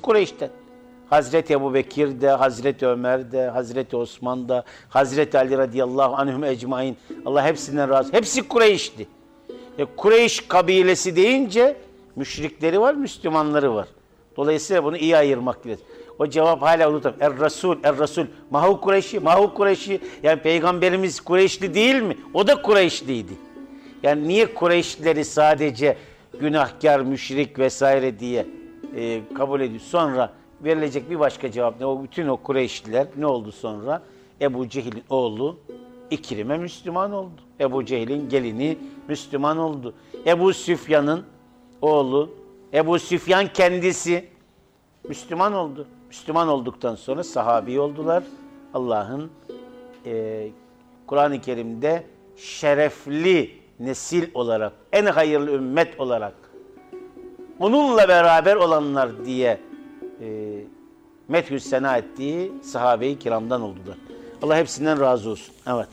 Kureyş'ten. Hazreti Ebubekir de, Hazreti Ömer de, Hazreti Osman da, Hazreti Ali radıyallahu anhum ecmain. Allah hepsinden razı. Hepsi Kureyş'ti. Kureyş kabilesi deyince müşrikleri var, Müslümanları var. Dolayısıyla bunu iyi ayırmak gerekir. O cevap hala unutamam. Er-Resul, Er-Resul. Mahu Kureyşi, Mahu Kureyşi. Yani Peygamberimiz Kureyşli değil mi? O da Kureyşliydi. Yani niye Kureyşlileri sadece günahkar, müşrik vesaire diye kabul ediyor? Sonra verilecek bir başka cevap ne? O bütün o Kureyşliler ne oldu sonra? Ebu Cehil'in oğlu İkrim'e Müslüman oldu. Ebu Cehil'in gelini Müslüman oldu. Ebu Süfyan'ın oğlu, Ebu Süfyan kendisi Müslüman oldu. Müslüman olduktan sonra sahabi oldular. Allah'ın Kur'an-ı Kerim'de şerefli nesil olarak, en hayırlı ümmet olarak onunla beraber olanlar diye methü sena ettiği sahabe-i kiramdan oldular. Allah hepsinden razı olsun. Evet.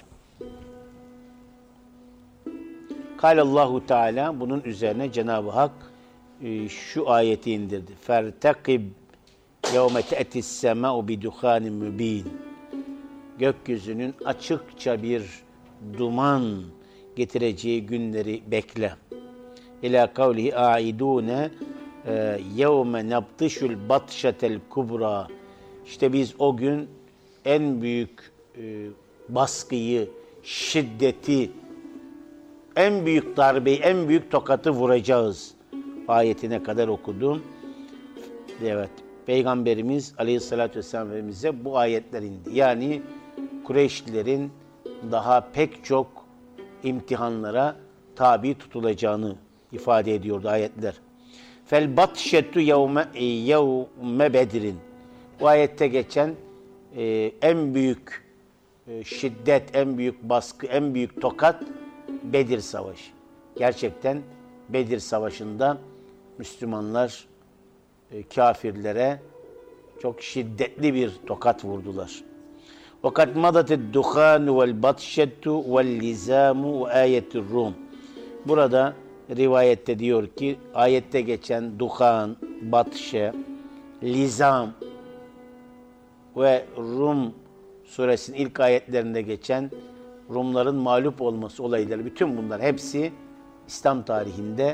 Kâlallahu Teala bunun üzerine Cenab-ı Hak şu ayeti indirdi. Fertekib yevme te'tis semâ'u bidukhânin mübîn. Gökyüzünün açıkça bir duman getireceği günleri bekle. İlâ kavlihi âidûne yevme nebtişul batşetel kubra. İşte biz o gün en büyük baskıyı, şiddeti, en büyük darbeyi, en büyük tokatı vuracağız. Ayetine kadar okudum. Evet, Peygamberimiz Aleyhisselatü Vesselam Efendimiz'e bu ayetler indi. Yani Kureyşlilerin daha pek çok imtihanlara tabi tutulacağını ifade ediyordu ayetler. Fel batşetu yevme bedrin. Bu ayette geçen en büyük şiddet, en büyük baskı, en büyük tokat Bedir Savaşı. Gerçekten Bedir Savaşı'nda Müslümanlar kafirlere çok şiddetli bir tokat vurdular. وَقَدْ مَضَتِ الدُّخَانُ وَالْبَطْشَةُ وَالْلِزَامُ وَآيَةِ الرُّومِ. Burada rivayette diyor ki, ayette geçen duhan, batşe, lizam ve Rum suresinin ilk ayetlerinde geçen Rumların mağlup olması olayları, bütün bunlar hepsi İslam tarihinde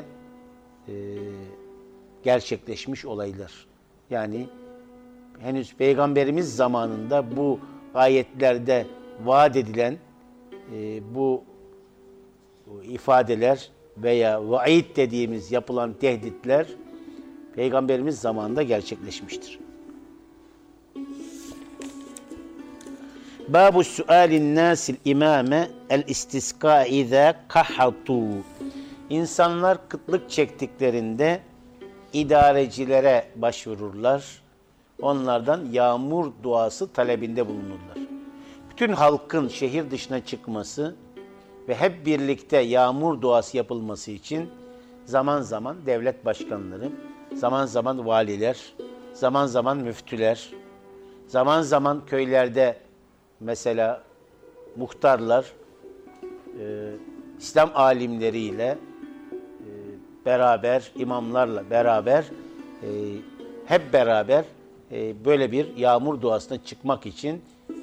gerçekleşmiş olaylar. Yani henüz Peygamberimiz zamanında bu ayetlerde vaat edilen bu ifadeler veya vaid dediğimiz yapılan tehditler Peygamberimiz zamanında gerçekleşmiştir. Babu sualin nasil imame el istiska iza kahatu. İnsanlar kıtlık çektiklerinde idarecilere başvururlar. Onlardan yağmur duası talebinde bulunurlar. Bütün halkın şehir dışına çıkması ve hep birlikte yağmur duası yapılması için zaman zaman devlet başkanları, zaman zaman valiler, zaman zaman müftüler, zaman zaman köylerde mesela muhtarlar, İslam alimleriyle beraber, imamlarla beraber, hep beraber böyle bir yağmur duasına çıkmak için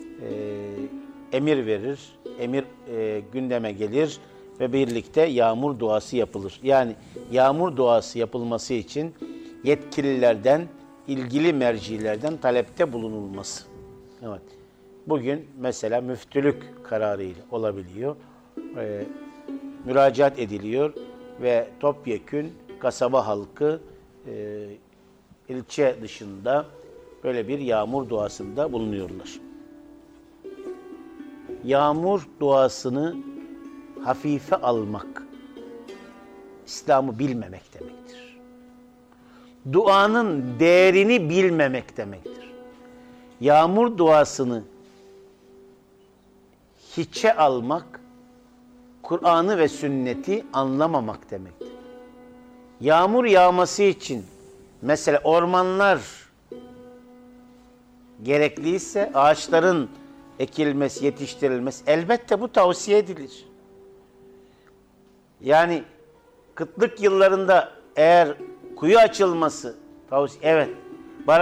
emir verir, emir gündeme gelir ve birlikte yağmur duası yapılır. Yani yağmur duası yapılması için yetkililerden, ilgili mercilerden talepte bulunulması. Evet. Bugün mesela müftülük kararıyla olabiliyor, müracaat ediliyor ve topyekün kasaba halkı ilçe dışında böyle bir yağmur duasında bulunuyorlar. Yağmur duasını hafife almak, İslam'ı bilmemek demektir. Duanın değerini bilmemek demektir. Yağmur duasını hiçe almak, Kur'an'ı ve sünneti anlamamak demektir. Yağmur yağması için mesela ormanlar gerekliyse ağaçların ekilmesi, yetiştirilmesi elbette bu tavsiye edilir. Yani kıtlık yıllarında eğer kuyu açılması tavsiye, evet,